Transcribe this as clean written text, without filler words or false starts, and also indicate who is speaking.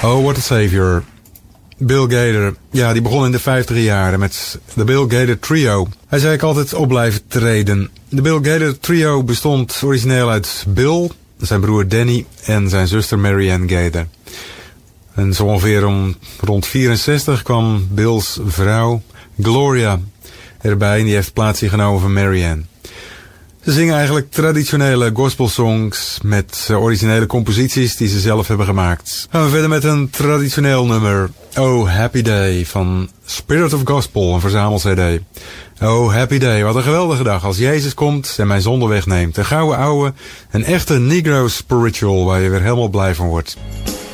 Speaker 1: Oh, What a Savior. Bill Gaither, ja, die begon in de 50 jaren met de Bill Gaither Trio. Hij zei ik altijd op blijven treden. De Bill Gaither Trio bestond origineel uit Bill, zijn broer Danny en zijn zuster Marianne Gaither. En zo ongeveer rond 64 kwam Bill's vrouw Gloria erbij en die heeft plaats genomen van Marianne. Ze zingen eigenlijk traditionele gospelsongs met originele composities die ze zelf hebben gemaakt. Gaan we verder met een traditioneel nummer. Oh Happy Day van Spirit of Gospel, een verzamel-cd. Oh Happy Day, wat een geweldige dag als Jezus komt en mijn zonde wegneemt. Een gouden ouwe, een echte Negro spiritual waar je weer helemaal blij van wordt.